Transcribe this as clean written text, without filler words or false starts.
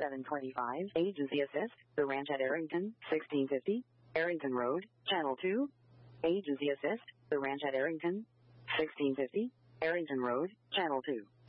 725, Agency Assist, The Ranch at Arrington, 1650, Arrington Road, Channel 2. Agency Assist, The Ranch at Arrington, 1650, Arrington Road, Channel 2.